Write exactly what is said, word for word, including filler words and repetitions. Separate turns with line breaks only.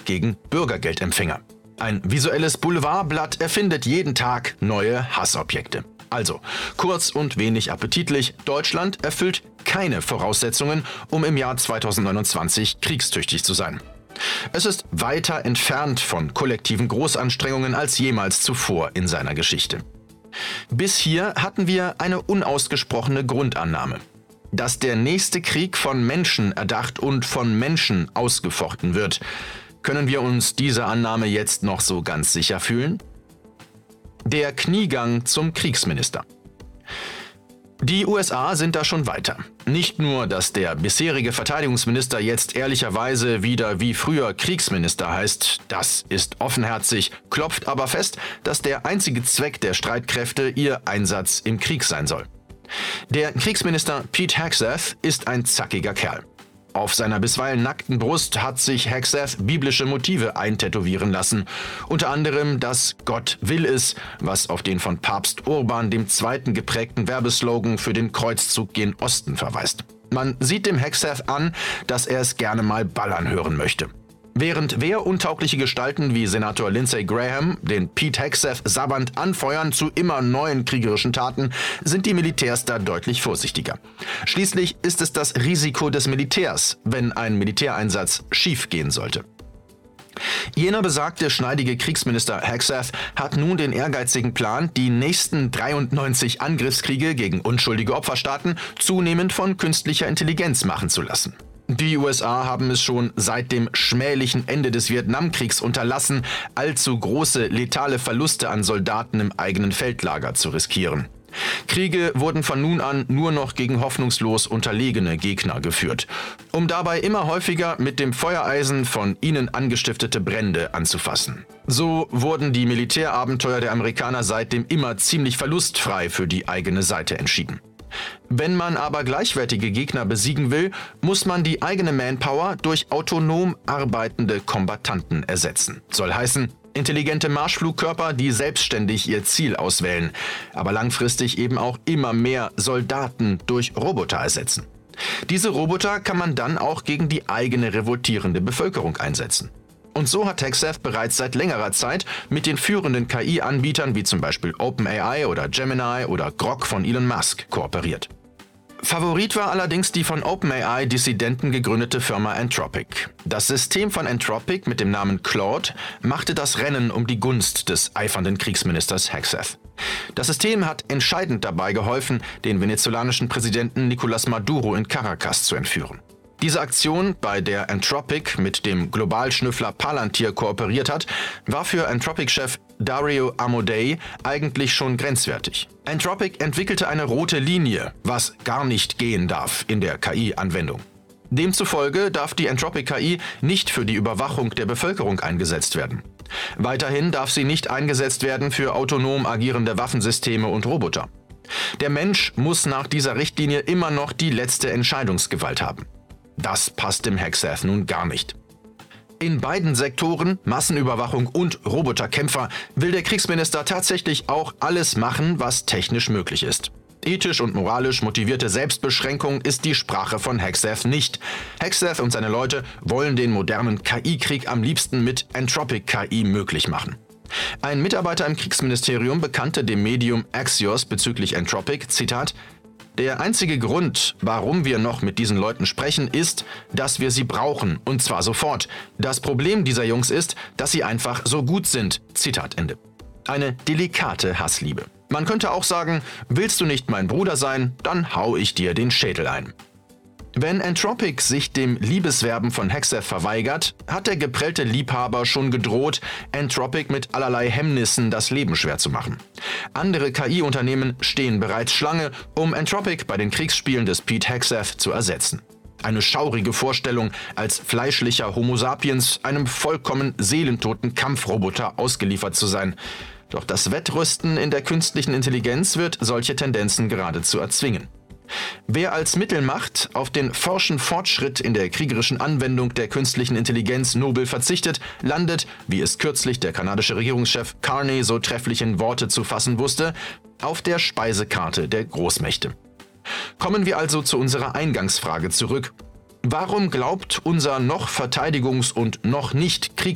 gegen Bürgergeldempfänger. Ein visuelles Boulevardblatt erfindet jeden Tag neue Hassobjekte. Also, kurz und wenig appetitlich, Deutschland erfüllt keine Voraussetzungen, um im Jahr zweitausendneunundzwanzig kriegstüchtig zu sein. Es ist weiter entfernt von kollektiven Großanstrengungen als jemals zuvor in seiner Geschichte. Bis hier hatten wir eine unausgesprochene Grundannahme: dass der nächste Krieg von Menschen erdacht und von Menschen ausgefochten wird. Können wir uns dieser Annahme jetzt noch so ganz sicher fühlen? Der Kniegang zum Kriegsminister. Die U S A sind da schon weiter. Nicht nur, dass der bisherige Verteidigungsminister jetzt ehrlicherweise wieder wie früher Kriegsminister heißt, das ist offenherzig, klopft aber fest, dass der einzige Zweck der Streitkräfte ihr Einsatz im Krieg sein soll. Der Kriegsminister Pete Hegseth ist ein zackiger Kerl. Auf seiner bisweilen nackten Brust hat sich Hegseth biblische Motive eintätowieren lassen. Unter anderem das „Gott will es", was auf den von Papst Urban der Zweite geprägten Werbeslogan für den Kreuzzug gen Osten verweist. Man sieht dem Hegseth an, dass er es gerne mal ballern hören möchte. Während wehruntaugliche Gestalten wie Senator Lindsey Graham den Pete Hegseth sabbernd anfeuern zu immer neuen kriegerischen Taten, sind die Militärs da deutlich vorsichtiger. Schließlich ist es das Risiko des Militärs, wenn ein Militäreinsatz schiefgehen sollte. Jener besagte schneidige Kriegsminister Hegseth hat nun den ehrgeizigen Plan, die nächsten dreiundneunzig Angriffskriege gegen unschuldige Opferstaaten zunehmend von künstlicher Intelligenz machen zu lassen. Die U S A haben es schon seit dem schmählichen Ende des Vietnamkriegs unterlassen, allzu große letale Verluste an Soldaten im eigenen Feldlager zu riskieren. Kriege wurden von nun an nur noch gegen hoffnungslos unterlegene Gegner geführt, um dabei immer häufiger mit dem Feuereisen von ihnen angestiftete Brände anzufassen. So wurden die Militärabenteuer der Amerikaner seitdem immer ziemlich verlustfrei für die eigene Seite entschieden. Wenn man aber gleichwertige Gegner besiegen will, muss man die eigene Manpower durch autonom arbeitende Kombattanten ersetzen. Soll heißen, intelligente Marschflugkörper, die selbstständig ihr Ziel auswählen, aber langfristig eben auch immer mehr Soldaten durch Roboter ersetzen. Diese Roboter kann man dann auch gegen die eigene revoltierende Bevölkerung einsetzen. Und so hat Hegseth bereits seit längerer Zeit mit den führenden K I-Anbietern wie zum Beispiel OpenAI oder Gemini oder Grok von Elon Musk kooperiert. Favorit war allerdings die von OpenAI Dissidenten gegründete Firma Anthropic. Das System von Anthropic mit dem Namen Claude machte das Rennen um die Gunst des eifernden Kriegsministers Hegseth. Das System hat entscheidend dabei geholfen, den venezolanischen Präsidenten Nicolás Maduro in Caracas zu entführen. Diese Aktion, bei der Anthropic mit dem Globalschnüffler Palantir kooperiert hat, war für Anthropic-Chef Dario Amodei eigentlich schon grenzwertig. Anthropic entwickelte eine rote Linie, was gar nicht gehen darf in der K I-Anwendung. Demzufolge darf die Anthropic-K I nicht für die Überwachung der Bevölkerung eingesetzt werden. Weiterhin darf sie nicht eingesetzt werden für autonom agierende Waffensysteme und Roboter. Der Mensch muss nach dieser Richtlinie immer noch die letzte Entscheidungsgewalt haben. Das passt dem Hegseth nun gar nicht. In beiden Sektoren, Massenüberwachung und Roboterkämpfer, will der Kriegsminister tatsächlich auch alles machen, was technisch möglich ist. Ethisch und moralisch motivierte Selbstbeschränkung ist die Sprache von Hegseth nicht. Hegseth und seine Leute wollen den modernen K I-Krieg am liebsten mit Anthropic-K I möglich machen. Ein Mitarbeiter im Kriegsministerium bekannte dem Medium Axios bezüglich Anthropic, Zitat: Der einzige Grund, warum wir noch mit diesen Leuten sprechen, ist, dass wir sie brauchen, und zwar sofort. Das Problem dieser Jungs ist, dass sie einfach so gut sind. Zitat Ende. Eine delikate Hassliebe. Man könnte auch sagen, willst du nicht mein Bruder sein, dann hau ich dir den Schädel ein. Wenn Anthropic sich dem Liebeswerben von Hegseth verweigert, hat der geprellte Liebhaber schon gedroht, Anthropic mit allerlei Hemmnissen das Leben schwer zu machen. Andere K I-Unternehmen stehen bereits Schlange, um Anthropic bei den Kriegsspielen des Pete Hegseth zu ersetzen. Eine schaurige Vorstellung, als fleischlicher Homo sapiens einem vollkommen seelentoten Kampfroboter ausgeliefert zu sein. Doch das Wettrüsten in der künstlichen Intelligenz wird solche Tendenzen geradezu erzwingen. Wer als Mittelmacht auf den forschen Fortschritt in der kriegerischen Anwendung der künstlichen Intelligenz nobel verzichtet, landet, wie es kürzlich der kanadische Regierungschef Carney so trefflich in Worte zu fassen wusste, auf der Speisekarte der Großmächte. Kommen wir also zu unserer Eingangsfrage zurück. Warum glaubt unser noch Verteidigungs- und noch nicht Kriegs